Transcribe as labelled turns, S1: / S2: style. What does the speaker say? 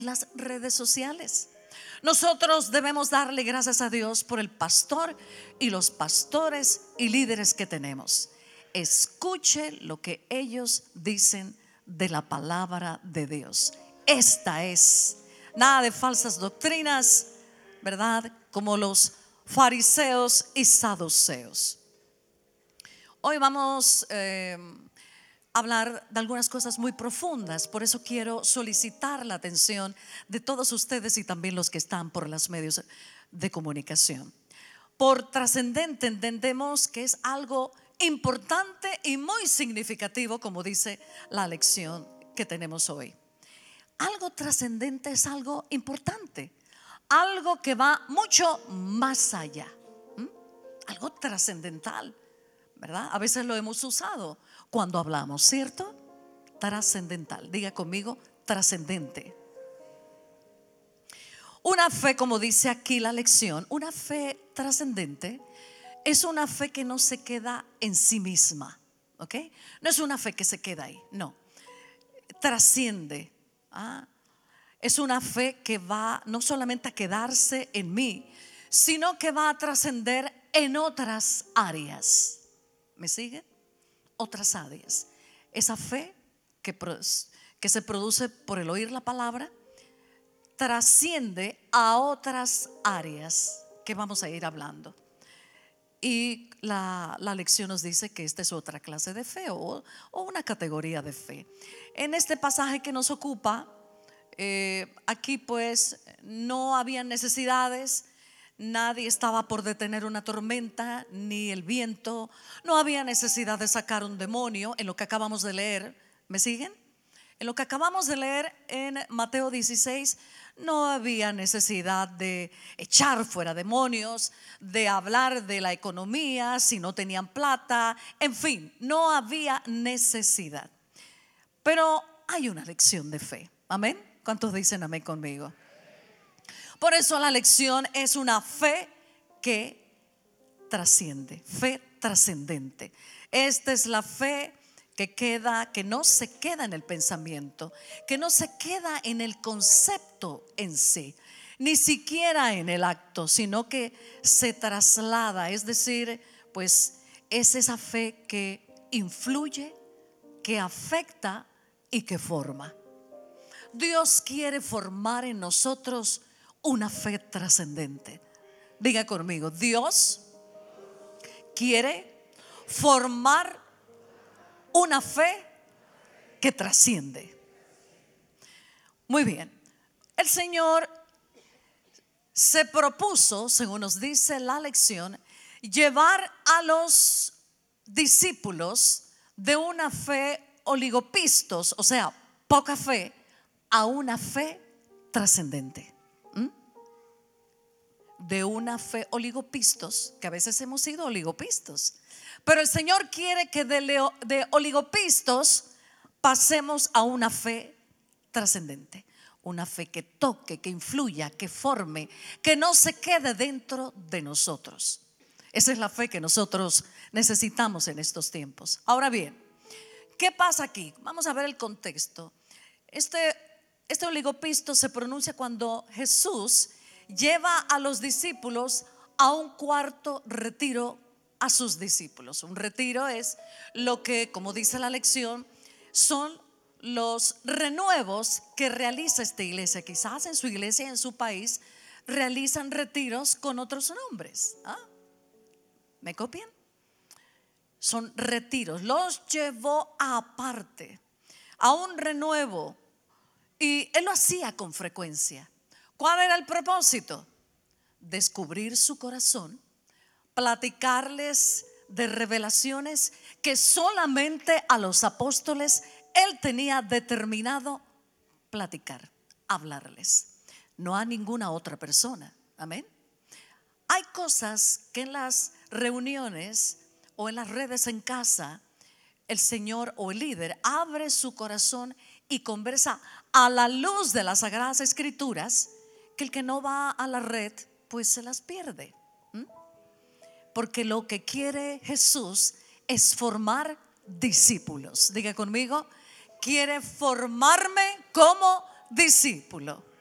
S1: las redes sociales. Nosotros debemos darle gracias a Dios por el pastor y los pastores y líderes que tenemos. Escuche lo que ellos dicen de la palabra de Dios. Esta es, nada de falsas doctrinas, ¿verdad? Como los fariseos y saduceos. Hoy vamos hablar de algunas cosas muy profundas. Por eso quiero solicitar la atención de todos ustedes y también los que están por los medios de comunicación. Por trascendente entendemos que es algo importante y muy significativo, como dice la lección que tenemos hoy. Algo trascendente es algo importante, algo que va mucho más allá, algo trascendental, ¿verdad? A veces lo hemos usado cuando hablamos, ¿cierto? Trascendental. Diga conmigo, trascendente. Una fe, como dice aquí la lección, una fe trascendente es una fe que no se queda en sí misma, ¿ok? No es una fe que se queda ahí, no. Trasciende. Es una fe que va no solamente a quedarse en mí, sino que va a trascender en otras áreas. ¿Me siguen? Otras áreas. Esa fe que se produce por el oír la palabra trasciende a otras áreas que vamos a ir hablando. Y la lección nos dice que esta es otra clase de fe o una categoría de fe. En este pasaje que nos ocupa, aquí pues no había necesidades. Nadie estaba por detener una tormenta, ni el viento. No había necesidad de sacar un demonio en lo que acabamos de leer. ¿Me siguen? En lo que acabamos de leer en Mateo 16, no había necesidad de echar fuera demonios, de hablar de la economía si no tenían plata. En fin, no había necesidad. Pero hay una lección de fe. ¿Amén? ¿Cuántos dicen amén conmigo? Por eso la lección es una fe que trasciende, fe trascendente. Esta es la fe que no se queda en el pensamiento, que no se queda en el concepto en sí, ni siquiera en el acto, sino que se traslada. Es decir, pues es esa fe que influye, que afecta y que forma. Dios quiere formar en nosotros una fe trascendente. Diga conmigo, Dios quiere formar una fe que trasciende. Muy bien. El Señor se propuso, según nos dice la lección, llevar a los discípulos de una fe oligopistos, o sea, poca fe, a una fe trascendente. De una fe oligopistos, que a veces hemos sido oligopistos, pero el Señor quiere que de oligopistos pasemos a una fe trascendente, una fe que toque, que influya, que forme, que no se quede dentro de nosotros. Esa es la fe que nosotros necesitamos en estos tiempos. Ahora bien, ¿qué pasa aquí? Vamos a ver el contexto. Este oligopisto se pronuncia cuando Jesús lleva a los discípulos a un cuarto retiro a sus discípulos. Un retiro es lo que, como dice la lección, son los renuevos que realiza esta iglesia. Quizás en su iglesia, en su país, realizan retiros con otros nombres. ¿Me copian? Son retiros. Los llevó aparte a un renuevo, y él lo hacía con frecuencia. ¿Cuál era el propósito? Descubrir su corazón, platicarles de revelaciones que solamente a los apóstoles él tenía determinado platicar, hablarles, no a ninguna otra persona. Amén. Hay cosas que en las reuniones o en las redes en casa, el Señor o el líder abre su corazón y conversa a la luz de las Sagradas Escrituras, que el que no va a la red pues se las pierde. Porque lo que quiere Jesús es formar discípulos. Diga conmigo, quiere formarme como discípulo.